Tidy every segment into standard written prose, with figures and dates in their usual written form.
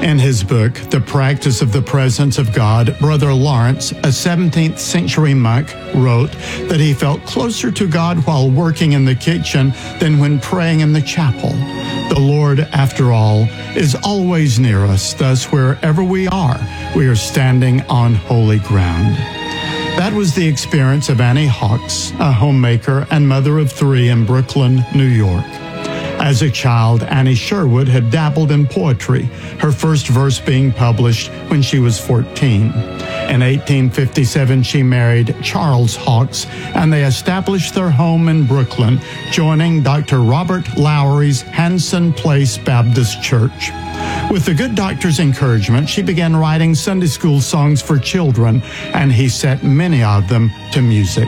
In his book, The Practice of the Presence of God, Brother Lawrence, a 17th century monk, wrote that he felt closer to God while working in the kitchen than when praying in the chapel. The Lord, after all, is always near us, thus wherever we are standing on holy ground. That was the experience of Annie Hawks, a homemaker and mother of 3 in Brooklyn, New York. As a child, Annie Sherwood had dabbled in poetry, her first verse being published when she was 14. In 1857, she married Charles Hawks, and they established their home in Brooklyn, joining Dr. Robert Lowry's Hanson Place Baptist Church. With the good doctor's encouragement, she began writing Sunday school songs for children, and he set many of them to music.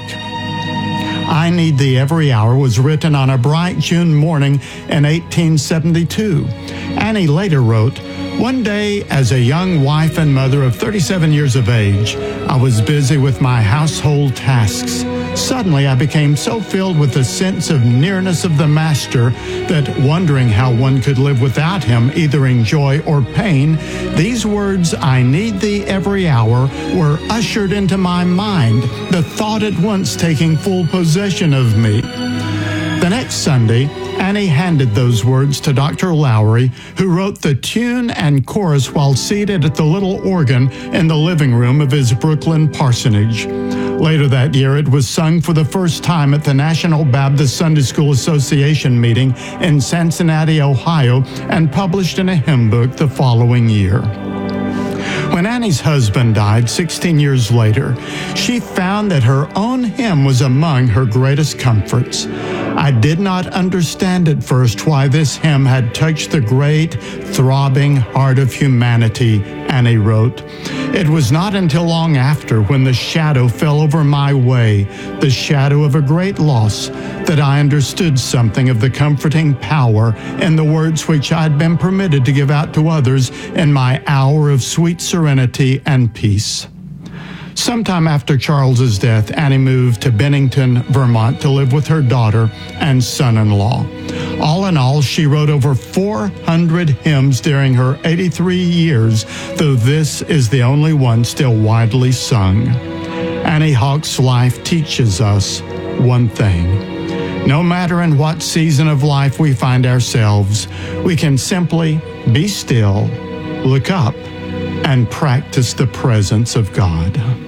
I Need Thee Every Hour was written on a bright June morning in 1872. Annie later wrote, "One day, as a young wife and mother of 37 years of age, I was busy with my household tasks. Suddenly, I became so filled with a sense of nearness of the Master that, wondering how one could live without him, either in joy or pain, these words, 'I need thee every hour,' were ushered into my mind, the thought at once taking full possession of me." The next Sunday, Annie handed those words to Dr. Lowry, who wrote the tune and chorus while seated at the little organ in the living room of his Brooklyn parsonage. Later that year, it was sung for the first time at the National Baptist Sunday School Association meeting in Cincinnati, Ohio, and published in a hymn book the following year. When Annie's husband died 16 years later, she found that her own hymn was among her greatest comforts. "I did not understand at first why this hymn had touched the great, throbbing heart of humanity," Annie wrote. "It was not until long after, when the shadow fell over my way, the shadow of a great loss, that I understood something of the comforting power in the words which I had been permitted to give out to others in my hour of sweet serenity and peace." Sometime after Charles's death, Annie moved to Bennington, Vermont to live with her daughter and son-in-law. All in all, she wrote over 400 hymns during her 83 years, though this is the only one still widely sung. Annie Hawks' life teaches us one thing. No matter in what season of life we find ourselves, we can simply be still, look up, and practice the presence of God.